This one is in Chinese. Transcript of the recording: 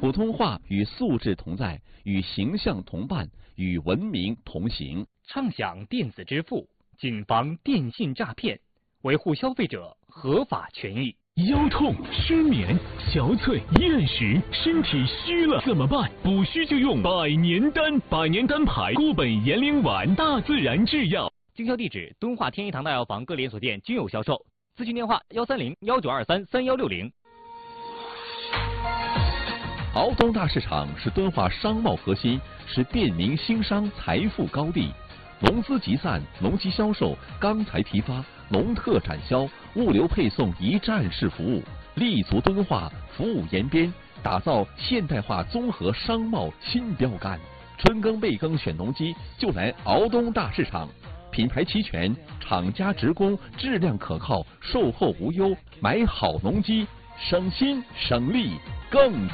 普通话与素质同在，与形象同伴，与文明同行。 畅享电子支付，谨防电信诈骗，维护消费者合法权益。 腰痛、失眠、憔悴、厌食，身体虚了怎么办？补虚就用百年丹，百年丹牌固本延龄丸，大自然制药。 经销地址：敦化天一堂大药房各连锁店均有销售。咨询电话：130-1923-3160。 敖东大市场是敦化商贸核心，是便民兴商财富高地。农资集散、农机销售、钢材批发、农特展销、物流配送一站式服务，立足敦化，服务延边，打造现代化综合商贸新标杆。春耕备耕选农机，就来敖东大市场。品牌齐全，厂家直供，质量可靠，售后无忧，买好农机，省心省力更。